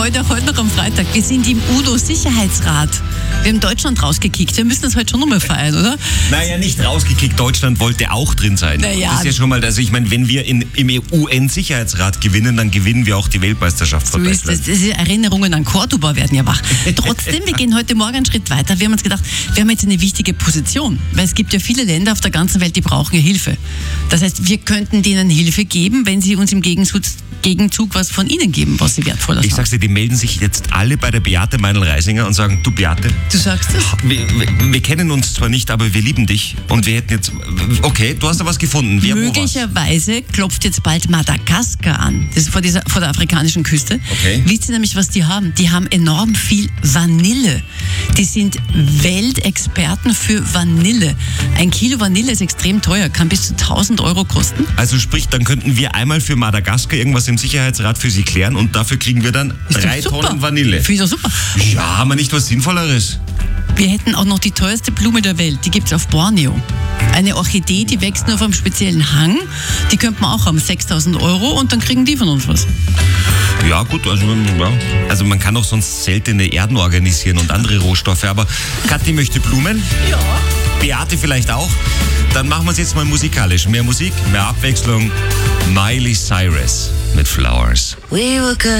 heute noch am Freitag. Wir sind im UNO-Sicherheitsrat. Wir haben Deutschland rausgekickt. Wir müssen das heute schon nochmal feiern, oder? Naja, nicht rausgekickt. Deutschland wollte auch drin sein. Naja. Das ist ja schon mal, also ich meine, wenn wir im UN-Sicherheitsrat gewinnen, dann gewinnen wir auch die Weltmeisterschaft von Deutschland. So ist das. Diese Erinnerungen an Cordoba werden ja wach. Trotzdem, wir gehen heute Morgen einen Schritt weiter. Wir haben uns gedacht, wir haben jetzt eine wichtige Position. Weil es gibt ja viele Länder auf der ganzen Welt, die brauchen ja Hilfe. Das heißt, wir könnten denen Hilfe geben, wenn sie uns im Gegenzug was von ihnen geben, was sie wertvoller sind. Ich sag's dir, die melden sich jetzt alle bei der Beate Meinl-Reisinger und sagen, du Beate. Du sagst es? Wir kennen uns zwar nicht, aber wir lieben dich und wir hätten jetzt, okay, du hast da was gefunden. Wer, möglicherweise klopft jetzt bald Madagaskar an. Das ist vor der afrikanischen Küste. Okay. Wisst ihr nämlich, was die haben? Die haben enorm viel Vanille. Die sind Weltexperten für Vanille. Ein Kilo Vanille ist extrem teuer, kann bis zu 1.000 Euro kosten. Also sprich, dann könnten wir einmal für Madagaskar irgendwas im Sicherheitsrat für sie klären und dafür kriegen wir dann 3 Tonnen Vanille. Finde ich doch super. Ja, haben wir nicht was Sinnvolleres? Wir hätten auch noch die teuerste Blume der Welt. Die gibt es auf Borneo. Eine Orchidee, die wächst nur auf einem speziellen Hang. Die könnte man auch haben, 6.000 Euro, und dann kriegen die von uns was. Ja gut, also man kann auch sonst seltene Erden organisieren und andere Rohstoffe, aber Kathi möchte Blumen. Ja. Beate vielleicht auch. Dann machen wir es jetzt mal musikalisch. Mehr Musik, mehr Abwechslung. Miley Cyrus mit Flowers.